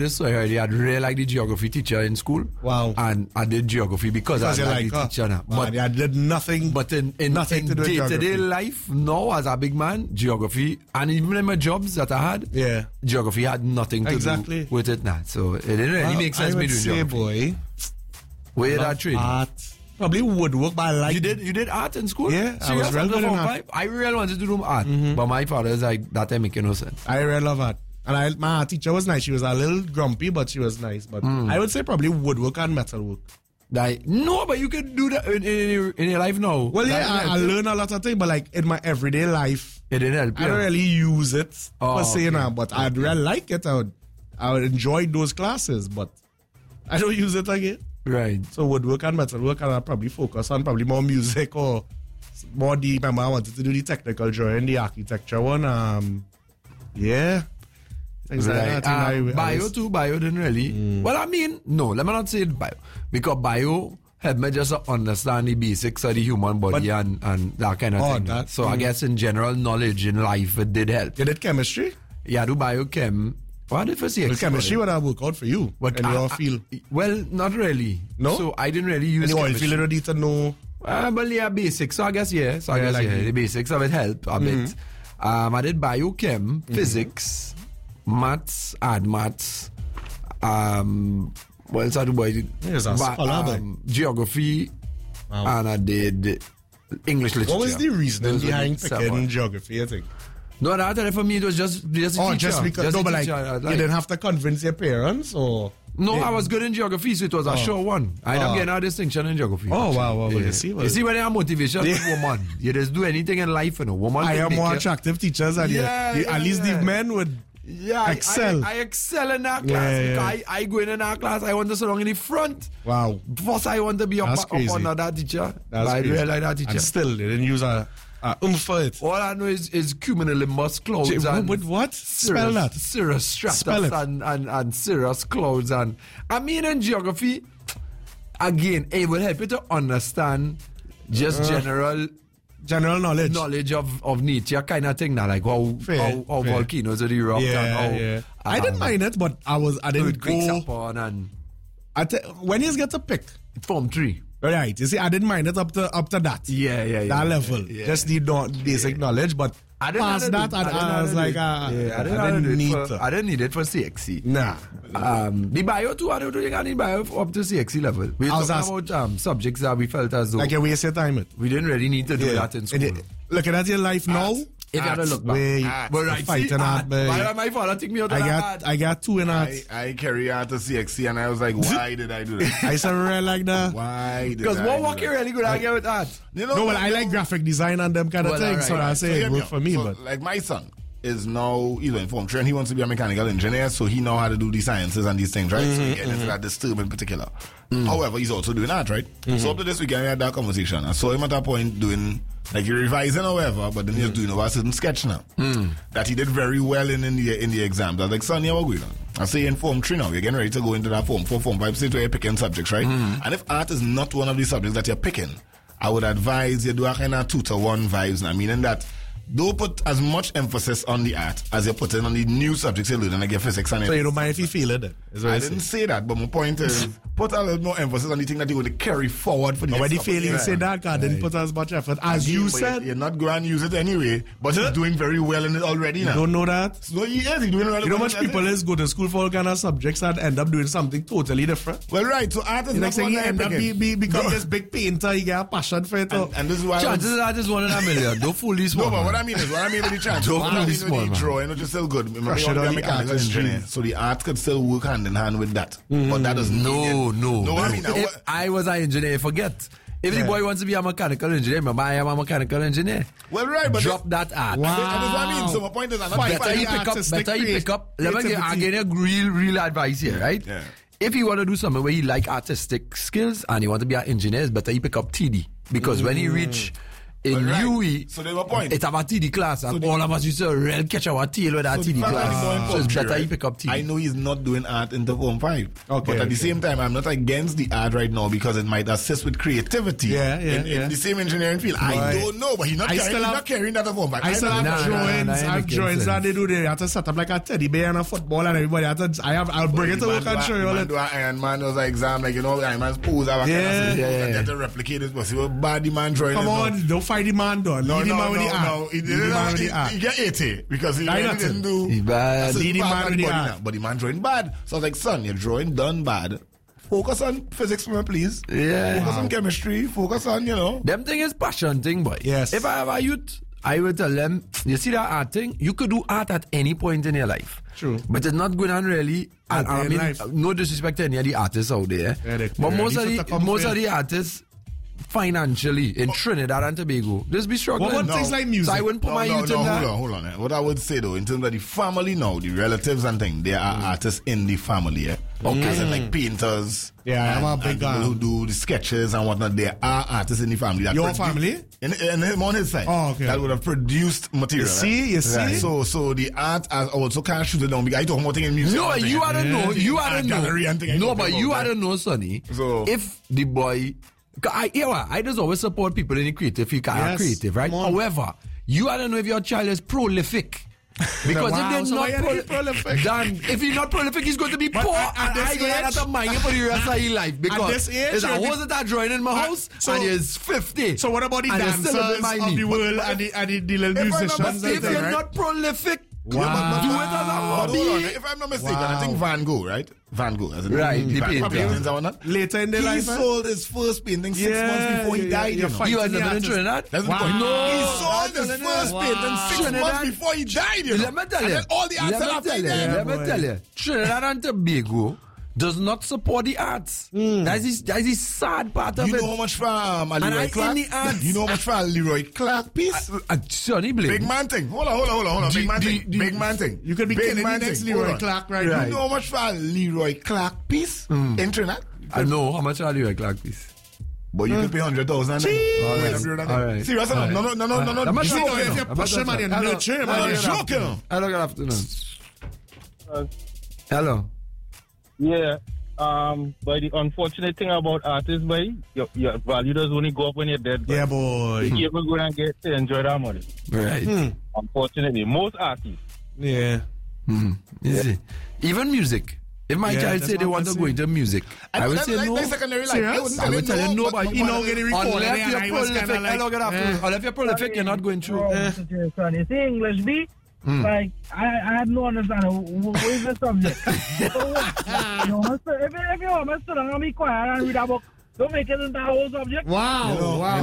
this so I really like the geography teacher in school. Wow. And I did geography because I like the teacher. But I did nothing. But in nothing to do with day-to-day life, now as a big man, geography, and even in my jobs that I had, geography had nothing to do with it now. So it didn't really make sense me doing geography. Boy, where did I train? Art. Probably woodwork, but I like. You did art in school? Yeah, I was real good in art. I really wanted to do art, but my father's like, that ain't making no sense. I really love art. And my art teacher was nice. She was a little grumpy, but she was nice. But I would say probably woodwork and metalwork. No, but you can do that in your life now. Well, yeah, I learn a lot of things, but like in my everyday life, it didn't help. I don't really use it per se now, but I'd really like it. I would enjoy those classes, but I don't use it again. Right. So woodwork and metalwork, and I'll probably focus on probably more music or more deep. Remember, I wanted to do the technical drawing, the architecture one. Yeah. Things like that. Bio didn't really. Well, I mean, no, let me not say it bio. Because bio helped me just understand the basics of the human body and that kind of thing. So I guess in general knowledge in life, it did help. You did chemistry? Yeah, I do biochem. What did first well, chemistry would have worked out for you in your field? Well, not really. No? So I didn't really use chemistry. Any oil field you need to know? Well, yeah, basics. So I guess, the basics of it helped a bit. I did biochem, physics, maths, add maths. What else I do? Geography, and I did English literature. What was the reason behind picking geography, I think? No, not for me. It was just a teacher. Just because. No, but like, you didn't have to convince your parents, or? No, I was good in geography, so it was a sure one. I don't get no distinction in geography. Oh, wow. Yeah. You see when you have motivation, woman, you just do anything in life, woman. I am more attractive teachers, and at least the men would excel. I excel in that class. I go in that class, I want to sit down in the front. Wow. First, I want to be up under that teacher. I really like that teacher. And still, they didn't use a for it. All I know is cumulonimbus clouds and with what? Spell that. Cirrus stratus and cirrus clouds, and I mean in geography again it will help you to understand just general knowledge of nature kind of thing now, like how volcanoes are erupt and how I didn't mind it, but I didn't go and when you get to pick Form 3. Right, you see, I didn't mind it up to that. That level. Just need basic knowledge, but past that, I was like, I didn't need it. I didn't need it for CXC. Nah. The bio too, I don't think I need bio up to CXC level. We were talking about subjects that we felt as though like you waste your time with. We didn't really need to do that in school. Looking at your life now, if you had to look back, but right, fighting art, my father took me out of that. I got 2 in art. I carry art to CXC, and I was like, why did I do that? I said really like that. Why did because what work you really good at get with art? I like graphic design and them kind of things, so I say it worked for me. But like my son is now in Form 3 and he wants to be a mechanical engineer, so he know how to do the sciences and these things, right? So he gets into that disturb in particular. However, he's also doing art, right? So up to this weekend we had that conversation. I saw him at that point doing like you're revising or whatever, but then he's doing over a certain sketch now that he did very well in the exams. I was like, son, what's going on? I say in Form 3 now, you're getting ready to go into that Form 4, Form 5 stage where you're picking subjects, right? And if art is not one of the subjects that you're picking, I would advise you do a kind of 2-to-1 vibes now, meaning that don't put as much emphasis on the art as you're putting on the new subjects you're learning, like your physics and so you don't mind if you feel it? I didn't say that, but my point is put a little more emphasis on the thing that you're going to carry forward for the when you fail, you say that God didn't put as much effort as you said. You're not going to use it anyway, but he's doing very well in it already now. You don't know that? No, he is. He's doing well. You know how much people is go to school for all kind of subjects and end up doing something totally different? Well, right. So art is next thing you end up become this big painter, you get a passion for it. And this is why chances are just 1 in a million. Don't fool this one. No, but what I mean with the chance. Don't fool this one, man. Drawing, which is still good. Remember, you're a mechanical engineer, so the art could still work hand in hand with that. But that doesn't No. If I was an engineer, forget. If the boy wants to be a mechanical engineer, remember I am a mechanical engineer. Well, right, but drop that art. Wow. And that's what I mean. So my point is, better you pick up. Let me give you real advice here, right? Yeah. If you want to do something where you like artistic skills and you want to be an engineer, it's better you pick up TD because when you reach in UE, so they have a point. It's about TD class, and all of us used to real catch our tail with that TD class. So it's better you pick up TD. I know he's not doing art in the Form 5. Okay, but at the same time, I'm not against the art right now because it might assist with creativity in the same engineering field. I don't know, but he's not carrying that Form 5. I still have drawings that they do there. I have to set up like a teddy bear and a football and everybody. I'll bring it to work and show you all it. Iron Man was an exam, like, you know, Iron Man's pose. Get to replicate it, but see what bad the man drawing. Come on, don't fight the man, though. No, he get 80 because he didn't do. He's bad. But the man drawing bad. So I was like, son, you're drawing done bad. Focus on physics for me, please. Yeah. Focus on chemistry. Focus on, you know. Them thing is passion thing, boy. Yes. If I have a youth, I will tell them, you see that art thing? You could do art at any point in your life. True. But it's not going on really. And I mean, no disrespect to any of the artists out there. But most of the artists, financially in Trinidad and Tobago, just be struggling. What things like music? So I wouldn't put my youth in that. Hold on. What I would say though, in terms of the family now, the relatives and things, there are artists in the family. Okay. As in like painters. Yeah, I have a big people who do the sketches and whatnot. There are artists in the family. Your family? In him on his side. Oh, okay. That would have produced material. You see? Right. So the art as also can't shoot it down. I talk more thing in music. No, you had to know. You had to know. No, but you had to know, Sonny. So if the boy. I just always support people in the creative field because are creative, right? However, you I don't know if your child is prolific. Because if they're not prolific, then if he's not prolific, he's going to be poor. And I going to have to mind him for the rest of his life. Because there's a house that drawing in my house and he's 50. So what about the dancers of the world and the little musicians? If you're not prolific, do it as a hobby. If I'm not mistaken, I think Van Gogh, right? Van Gogh, as the painter. Later in the life, he sold his first painting 6 months before he died. He was living in Trinidad. That's the point. No, he sold his first painting 6 months before he died. Let me tell you. All the arts Let me tell you. Trinidad and Tobago does not support the arts. That's the sad part of it. You know how much for Leroy Clark? You know how much for Leroy Clark piece? Sonny Blake. Big man thing. Hold on. Big man thing. You could be killing the next Leroy Clark right now. You know how much for Leroy Clark piece in Trinidad? I know how much for Leroy Clark piece. But you could pay 100,000. All right. Serious? No. I'm joking. If you push him and you nurture him, I'm joking. Hello, good afternoon. Hello. Yeah, but the unfortunate thing about artists, boy, your value does only go up when you're dead. Boy. Yeah, boy. You even go and get to enjoy that money. Right. Unfortunately, most artists. Yeah. You see, even music. If my child say they want to go into music, I would say no. I would tell you no, but you know, unless you're prolific. Hello, good afternoon. Unless you're prolific, you're not going through. You see English B? Like, I had no understanding. What is the subject? If you want to sit down and be quiet and read a book, don't make it into a whole subject. Wow.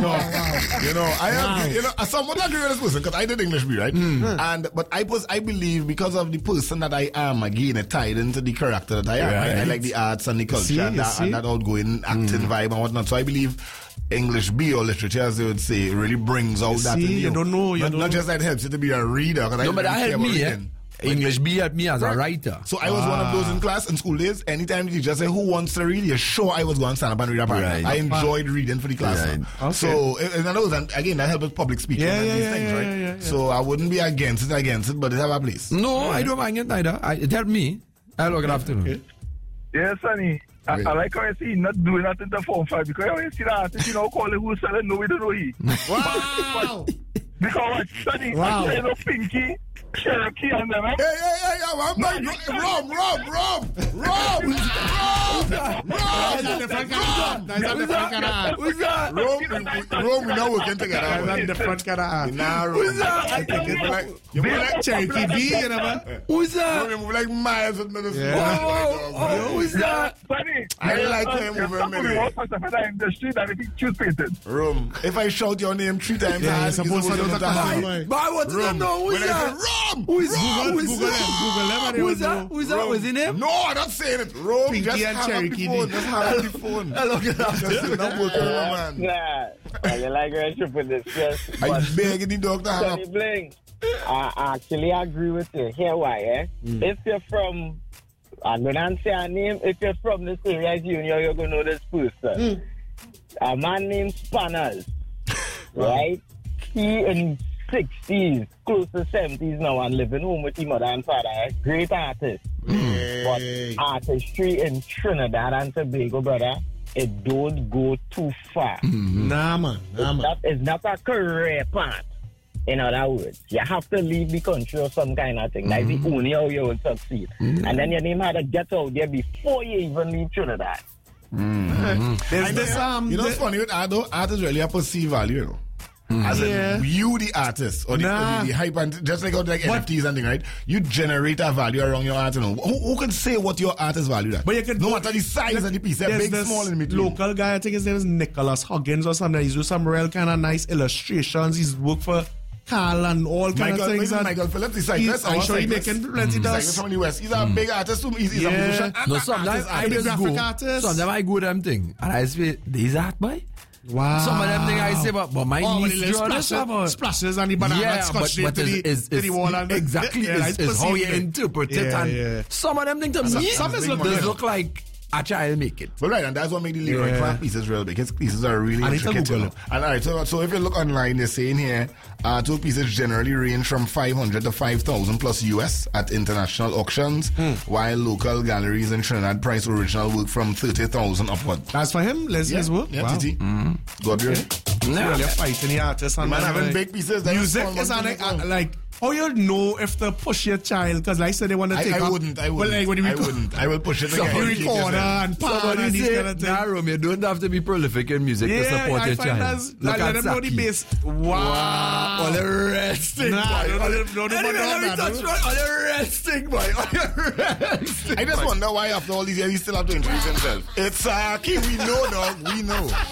I agree. I somewhat agree with this person because I did English B, right? But I believe because of the person that I am, again, it tied into the character that I am. Right? I like the arts and the culture and that outgoing acting vibe and whatnot. So I believe English B or literature, as they would say, really brings out that in you. You don't know. Not just that it helps you to be a reader. No, but that helped me, English B helped me as a writer. So I was one of those in class in school days. Anytime the teacher said, who wants to read? You're sure I was going to stand up and read a paragraph. I enjoyed reading for the class. Right. Okay. So, in other words, and again, that helps with public speaking and these things, right? Yeah. So I wouldn't be against it, but it have a place. No, I don't mind it either. It helped me. Hello, good afternoon. Okay. Yeah, Sonny. I like how I see not doing that in the Form 5 because I always see that artist, call it who's selling, no, we don't know he. Wow! Because, Sonny, I know Pinky, Cherokee, and them. Hey, I'm like, Rob! Who's that? Rome, we know working together. That's the front kind of art. Who's that? I think it's like, you move like Cherokee B, you know, man. Who's that? You move like miles in the Who's that? I like to move a minute. Rome, if I shout your name 3 times, I'm supposed to know that. But I want to know who's that? Rome! Who's that? What's his name? No, I'm not saying it. Rome, just hang up the phone. Just hang up the phone. Hello, good afternoon. Not working, man. Nah, you like when you put this stress. I beg the dog to hang up. Sonny Bling, I actually agree with you. Here why, If you're from, I'm going to say a name, if you're from this area, you're going to know this person. A man named Spanners, right? he in 60s, close to 70s now, and living home with his mother and father. Great artist. But artistry in Trinidad and Tobago, brother, it don't go too far. Nah, man. It's not a career path. In other words, you have to leave the country or some kind of thing. That's the only how you will succeed. And then your name had to get out there before you even leave Trinidad. There's this, you know what's funny with art though? Art is really a perceived value, you know. As in, you the artist or the hype, and just like NFTs and thing, right? You generate a value around your art, you know. Who can say what your art is valued at? But you can, no matter the size of the piece, they're big, small, in between. Local guy, I think his name is Nicholas Huggins or something. He's doing some real kind of nice illustrations. He's worked for Carl and all kind of things. Michael Phillips, he's cyclist. I'm sure he's making plenty dollars. From the West. He's a big artist too. He's a musician. No, sometimes I just go. Sometimes I go them thing, and I say, "This art boy." Wow. Some of them thing I say, but my niece draw this about splashes and the banana scotch to the wall and exactly is how you interpret it. And some of them things to me, some look like a child make it. But right, and that's what made the Leroy Clark pieces real big. His pieces are really intricate. And alright, so if you look online, they're saying here, two pieces generally range from 500 to 5,000 plus US at international auctions, while local galleries in Trinidad price original work from 30,000 upward. That's for him, his work? Yeah, wow. Go up here. Really fighting the artist. Man having big pieces. Music is like, how you know if to push your child? Because like I said, they want to take I wouldn't. Well, like, I will push it again. You record and pan and these kind of things. Nah, Rome, you don't have to be prolific in music to support your child. Look at Saki. Wow. All the resting, boy. All the resting, boy. I just wonder why after all these years he still have to introduce himself. It's Saki. We know, dog. We know.